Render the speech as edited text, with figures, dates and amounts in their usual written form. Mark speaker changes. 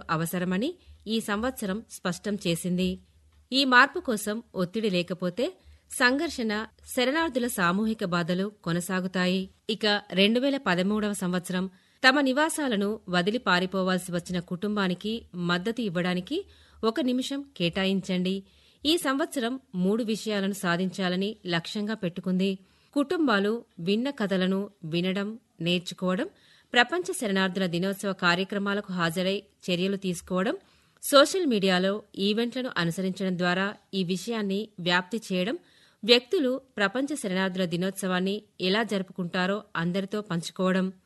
Speaker 1: అవసరమని ఈ సంవత్సరం స్పష్టం చేసింది. ఈ మార్పు కోసం ఒత్తిడి లేకపోతే సంఘర్షణ, శరణార్థుల సామూహిక బాధలు కొనసాగుతాయి. ఇక 2013వ సంవత్సరం తమ నివాసాలను వదిలి పారిపోవాల్సి వచ్చిన కుటుంబానికి మద్దతు ఇవ్వడానికి 1 నిమిషం కేటాయించండి. ఈ సంవత్సరం 3 విషయాలను సాధించాలని లక్ష్యంగా పెట్టుకుంది. కుటుంబాలు విన్న కథలను వినడం, నేర్చుకోవడం, ప్రపంచ శరణార్థుల దినోత్సవ కార్యక్రమాలకు హాజరై చర్యలు తీసుకోవడం, సోషల్ మీడియాలో ఈవెంట్లను అనుసరించడం ద్వారా ఈ విషయాన్ని వ్యాప్తి చేయడం, వ్యక్తులు ప్రపంచ శరణార్థుల దినోత్సవాన్ని ఎలా జరుపుకుంటారో అందరితో పంచుకోవడం.